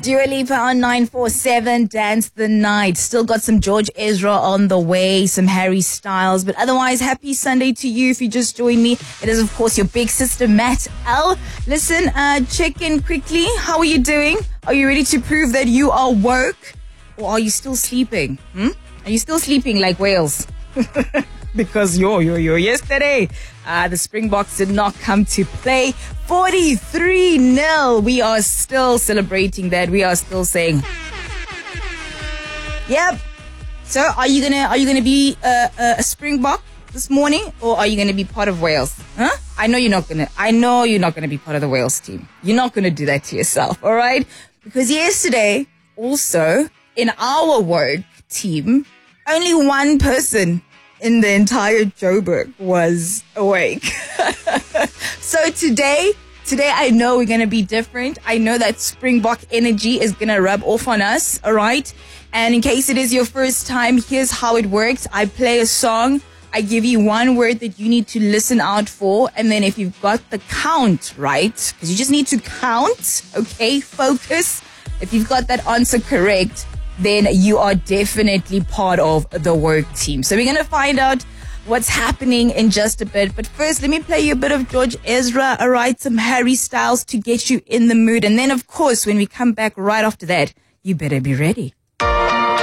Dua Lipa on 947, Dance the Night. Still got some George Ezra on the way, some Harry Styles. But otherwise, happy Sunday to you if you just joined me. It is, of course, your big sister, Matt L. Listen, check in quickly. How are you doing? Are you ready to prove that you are woke? Or are you still sleeping? Are you still sleeping like whales? Because yesterday, the Springboks did not come to play. 43-0. We are still celebrating that. We are still saying, yep. So, are you gonna be a Springbok this morning, or are you gonna be part of Wales? Huh? I know you're not gonna be part of the Wales team. You're not gonna do that to yourself, all right? Because yesterday, also in our work team, only one person in the entire Joburg was awake. So today I know we're going to be different. I know that Springbok energy is going to rub off on us, all right? And in case it is your first time, here's how it works. I play a song. I give you one word that you need to listen out for. And then if you've got the count right, because you just need to count, okay? Focus. If you've got that answer correct, then you are definitely part of the work team. So we're going to find out what's happening in just a bit. But first, let me play you a bit of George Ezra, all right? Some Harry Styles to get you in the mood. And then, of course, when we come back right after that, you better be ready.